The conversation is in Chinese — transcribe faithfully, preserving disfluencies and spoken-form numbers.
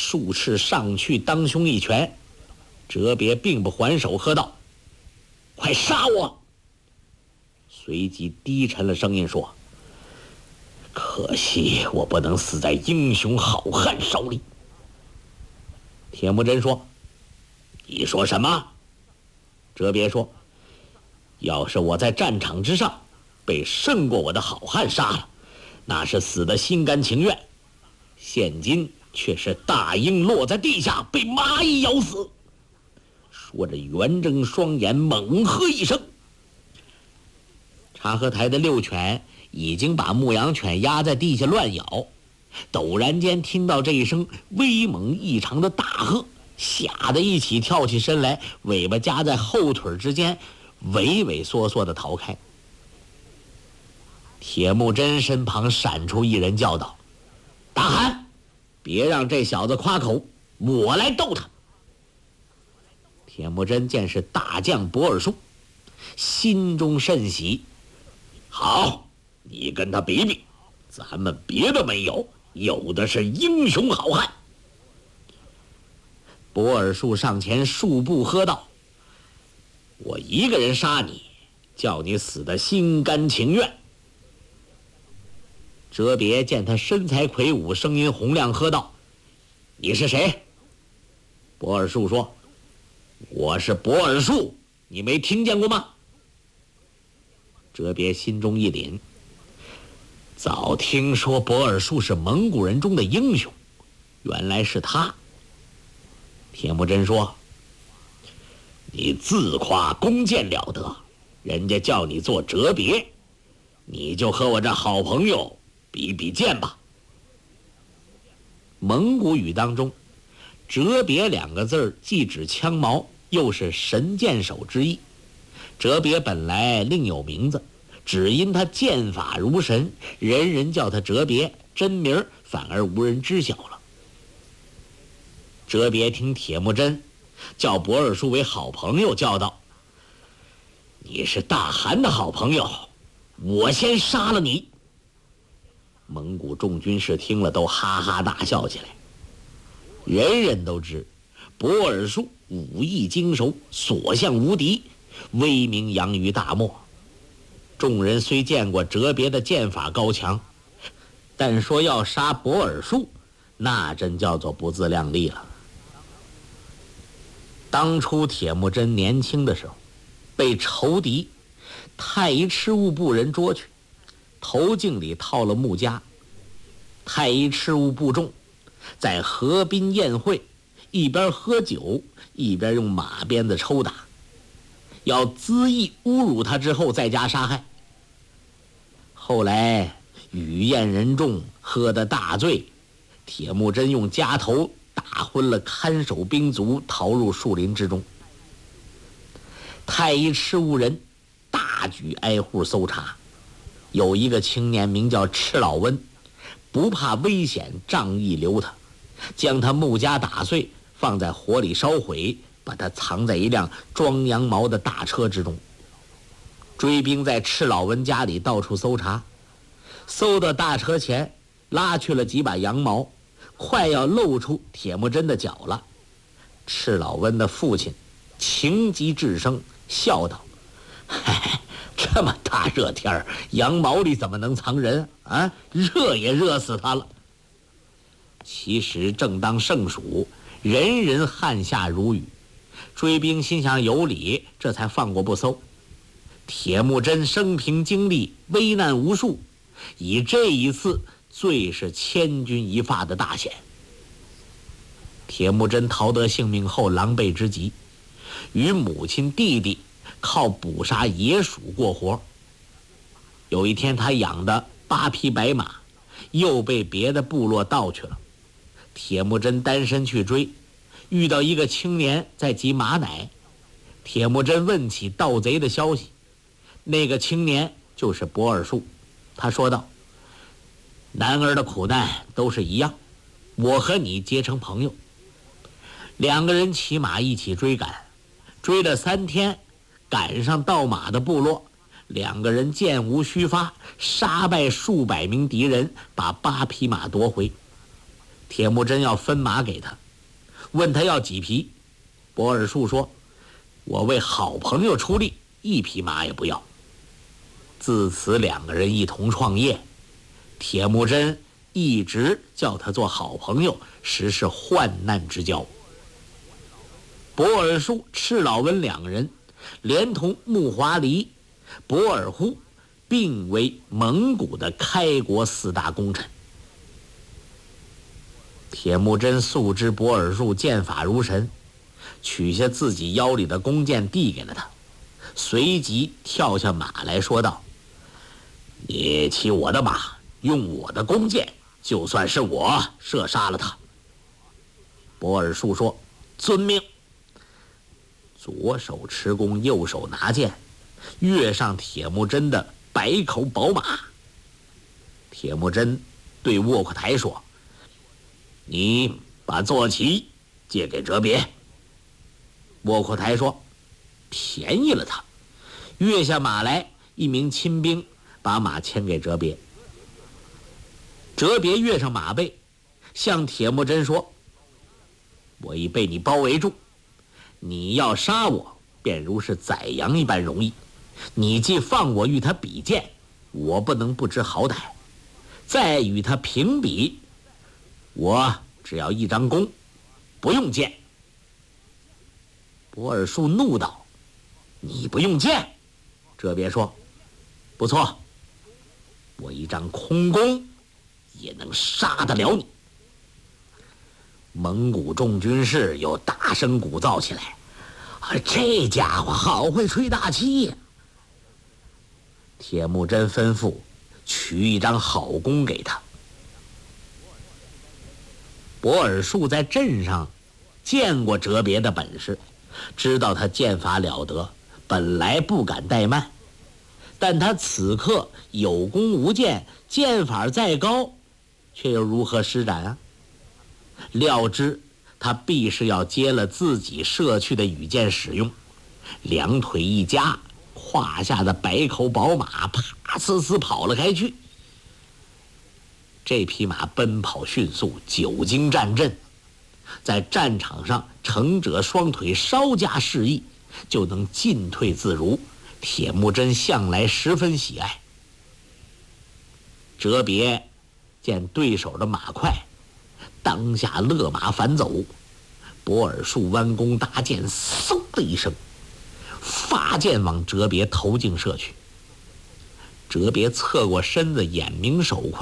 数尺上去，当胸一拳。哲别并不还手，喝道：“快杀我！”随即低沉了声音说：“可惜我不能死在英雄好汉手里。”铁木真说：“你说什么？”哲别说：“要是我在战场之上被胜过我的好汉杀了，那是死得心甘情愿。现今却是大鹰落在地下，被蚂蚁咬死。”说着，圆睁双眼，猛喝一声。察合台的六犬已经把牧羊犬压在地下乱咬，陡然间听到这一声威猛异常的大喝，吓得一起跳起身来，尾巴夹在后腿之间，畏畏缩缩地逃开。铁木真身旁闪出一人，叫道：“大汗，别让这小子夸口，我来斗他。”铁木真见是大将博尔术，心中甚喜。好，你跟他比比，咱们别的没有，有的是英雄好汉。博尔术上前数步喝道：“我一个人杀你，叫你死得心甘情愿。”哲别见他身材魁梧，声音洪亮，喝道：“你是谁？”博尔术说：“我是博尔术，你没听见过吗？”哲别心中一凛，早听说博尔术是蒙古人中的英雄，原来是他。铁木真说：“你自夸弓箭了得，人家叫你做哲别，你就和我这好朋友比比剑吧。”蒙古语当中，哲别两个字既指枪矛，又是神箭手之意。哲别本来另有名字，只因他剑法如神，人人叫他哲别，真名反而无人知晓了。哲别听铁木真叫博尔术为好朋友，叫道：“你是大汗的好朋友，我先杀了你。”蒙古众军士听了都哈哈大笑起来。人人都知博尔术武艺精熟，所向无敌，威名扬于大漠。众人虽见过哲别的剑法高强，但说要杀博尔术，那真叫做不自量力了。当初铁木真年轻的时候，被仇敌太医赤兀部人捉去，头颈里套了木枷。太医赤兀部众在河滨宴会，一边喝酒一边用马鞭子抽打，要恣意侮辱他之后再加杀害。后来雨宴人众，喝得大醉，铁木真用夹头打昏了看守兵卒，逃入树林之中。太医赤兀人大举挨户搜查，有一个青年名叫赤老温，不怕危险，仗义留他，将他木枷打碎，放在火里烧毁，把他藏在一辆装羊毛的大车之中。追兵在赤老温家里到处搜查，搜到大车前，拉去了几把羊毛，快要露出铁木真的脚了。赤老温的父亲情急智生，笑道：“嗨，这么大热天儿，羊毛里怎么能藏人啊？热也热死他了。”其实正当盛暑，人人汗下如雨，追兵心想有理，这才放过不搜。铁木真生平经历危难无数，以这一次最是千钧一发的大险。铁木真逃得性命后，狼狈之极，与母亲弟弟靠捕杀野鼠过活。有一天，他养的八匹白马又被别的部落盗去了。铁木真单身去追，遇到一个青年在挤马奶。铁木真问起盗贼的消息，那个青年就是博尔术。他说道：“男儿的苦难都是一样，我和你结成朋友。”两个人骑马一起追赶，追了三天，赶上盗马的部落，两个人箭无虚发，杀败数百名敌人，把八匹马夺回。 铁木真要分马给他，问他要几匹。博尔术说：“我为好朋友出力，一匹马也不要。”自此两个人一同创业，铁木真一直叫他做好朋友，实是患难之交。博尔术、赤老温两人连同木华黎、博尔忽并为蒙古的开国四大功臣。铁木真素知博尔术剑法如神，取下自己腰里的弓箭递给了他，随即跳下马来说道：“你骑我的马，用我的弓箭，就算是我射杀了他。”博尔术说：“遵命。”左手持弓，右手拿剑，跃上铁木真的百口宝马。铁木真对窝阔台说：“你把坐骑借给哲别。”窝阔台说：“便宜了他。”跃下马来，一名亲兵把马牵给哲别。哲别跃上马背，向铁木真说：“我已被你包围住，你要杀我，便如是宰羊一般容易。你既放我与他比剑，我不能不知好歹；再与他平比，我只要一张弓，不用剑。”博尔术怒道：“你不用剑？”哲别说：“不错，我一张空弓也能杀得了你。”蒙古众军士又大声鼓噪起来：“啊，这家伙好会吹大气呀！”铁木真吩咐取一张好弓给他。博尔术在阵上见过哲别的本事，知道他剑法了得，本来不敢怠慢，但他此刻有弓无箭，剑法再高，却又如何施展啊？料知他必是要接了自己射去的羽箭使用，两腿一夹，胯下的百口宝马啪呲呲跑了开去。这匹马奔跑迅速，久经战阵，在战场上乘者双腿稍加示意，就能进退自如。铁木真向来十分喜爱。哲别见对手的马快，当下勒马反走。博尔术弯弓搭箭，嗖的一声，发箭往哲别头颈射去。哲别侧过身子，眼明手快，